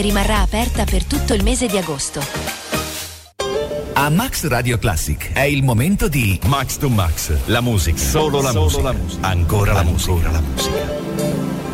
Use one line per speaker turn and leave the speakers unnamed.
rimarrà aperta per tutto il mese di agosto.
A Max Radio Classic è il momento di
Max to Max, la musica, solo la musica, ancora la musica.